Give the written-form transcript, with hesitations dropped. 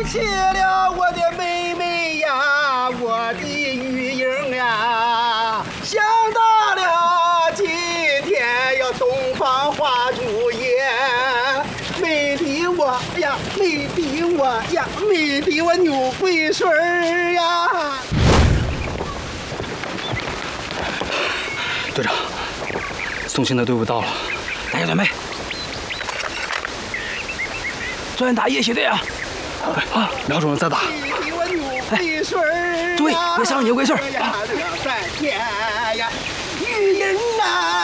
起了我的妹妹呀，我的玉英啊，想到了今天要洞房花烛夜，没比我呀，没比我呀，没比我牛桂水儿呀。 队长，送信的队伍到了，大家准备。专打夜袭队啊！好，瞄准了再打。注意，别伤牛桂穗。 3天呀，玉英啊！